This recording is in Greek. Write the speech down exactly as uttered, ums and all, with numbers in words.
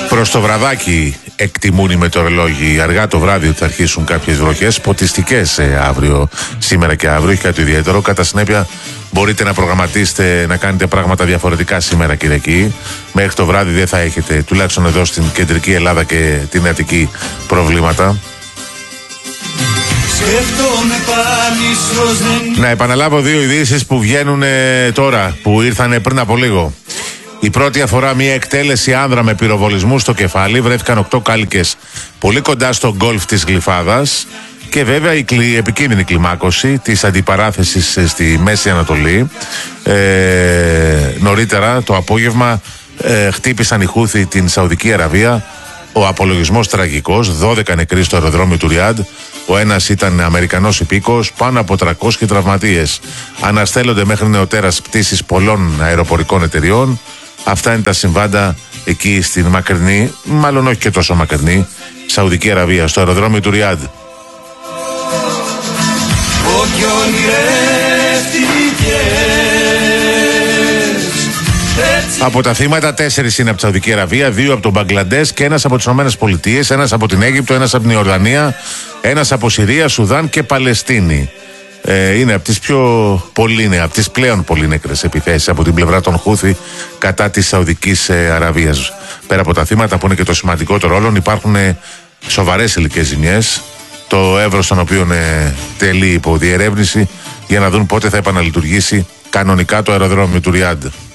Προς το βραδάκι εκτιμούν οι μετεωρολόγοι αργά το βράδυ ότι θα αρχίσουν κάποιες βροχές ποτιστικές ε, αύριο, σήμερα και αύριο, έχει κάτι ιδιαίτερο. Κατά συνέπεια μπορείτε να προγραμματίσετε να κάνετε πράγματα διαφορετικά σήμερα Κυριακή. Μέχρι το βράδυ δεν θα έχετε, τουλάχιστον εδώ στην κεντρική Ελλάδα και την Αττική, προβλήματα. Να επαναλάβω δύο ειδήσεις που βγαίνουν ε, τώρα, που ήρθαν πριν από λίγο. Η πρώτη αφορά μια εκτέλεση άνδρα με πυροβολισμού στο κεφάλι. Βρέθηκαν οκτώ κάλικες πολύ κοντά στο γκολφ της Γλυφάδας. Και βέβαια η κλι... επικίνδυνη κλιμάκωση της αντιπαράθεσης στη Μέση Ανατολή. Ε, νωρίτερα το απόγευμα ε, χτύπησαν οι Χούθοι την Σαουδική Αραβία. Ο απολογισμός τραγικός, δώδεκα νεκροί στο αεροδρόμιο του Ριάντ. Ο ένας ήταν Αμερικανός υπήκοος, πάνω από τριακόσιοι τραυματίες. Αναστέλλονται μέχρι νεοτέρας πτήσεις πολλών αεροπορικών εταιριών. Αυτά είναι τα συμβάντα εκεί στην μακρινή, μάλλον όχι και τόσο μακρινή, Σαουδική Αραβία, στο αεροδρόμιο του Ριάντ. Από τα θύματα, τέσσερις είναι από τη Σαουδική Αραβία, δύο από τον Μπαγκλαντές και ένας από τις Ηνωμένες Πολιτείες, ένας από την Αίγυπτο, ένας από την Ιορδανία, ένας από Συρία, Σουδάν και Παλαιστίνη. Ε, είναι από τις πιο πολύ, από τις πλέον πολύ νεκρές επιθέσεις από την πλευρά των Χούθη κατά της Σαουδικής ε, Αραβίας. Πέρα από τα θύματα που είναι και το σημαντικότερο όλων, υπάρχουν ε, σοβαρές υλικές ζημιές, το εύρος των οποίων ε, τελεί υπό διερεύνηση για να δουν πότε θα επαναλειτουργήσει κανονικά το αεροδρόμιο του Ριάντ.